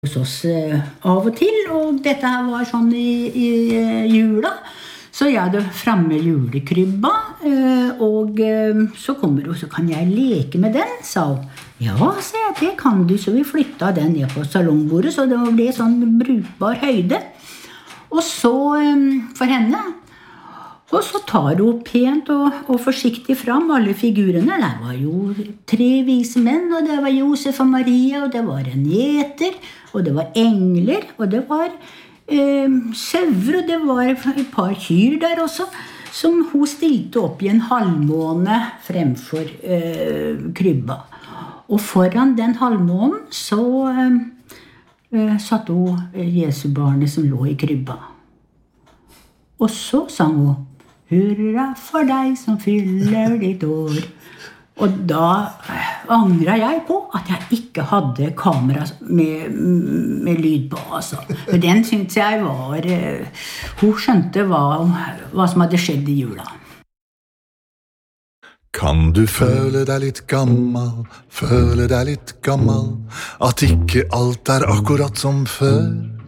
hos oss av og til, og dette her var sånn i jula. Så jeg hadde fremme julekrybba, og så kommer hun, så kan jeg leke med den, sa hun. Ja, sa jeg, det kan du, så vi flyttet den ned på salongbordet, så det ble sånn brukbar høyde. Og så for henne, og så tar hun pent og forsiktig fram alle figurene. Det var jo 3 vise menn, og det var Josef og Maria, og det var en gjeter, og det var engler, og det var sauer, og det var et par kyr der også, som hun stilte opp i en halvmåne fremfor krybba. Og foran den halvmånen så satt hun Jesu barnet som lå i krybba. Og så sang hun, hurra for deg som fyller ditt år. Og da angret jeg på at jeg ikke hadde kamera med lyd på. Altså. For den syntes jeg var... Hun skjønte hva som hadde skjedd i jula. Kan du føle deg litt gammel, føle deg litt gammel, at ikke alt akkurat som før?